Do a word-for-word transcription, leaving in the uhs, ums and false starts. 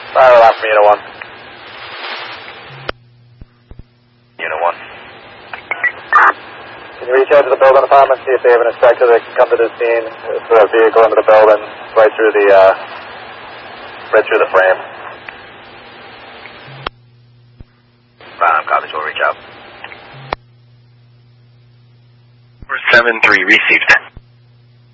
Fire alarm from Unit one. Unit one. Can you reach out to the building apartment, see if they have an inspector that can come to the scene, throw a vehicle into the building, right through the, uh, right through the frame. Brown, copies, we'll reach out. seven three received.